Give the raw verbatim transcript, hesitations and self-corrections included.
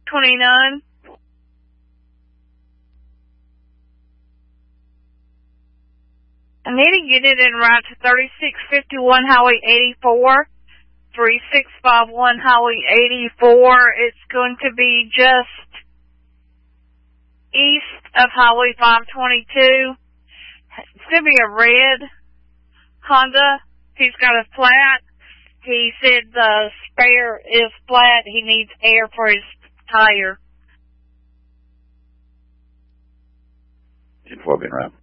twenty-nine. I need to get it en route to thirty-six fifty-one Highway eighty-four, three six five one Highway eighty-four. It's going to be just east of Highway five twenty-two. It's going to be a red Honda. He's got a flat. He said the spare is flat. He needs air for his tire. ten four being around.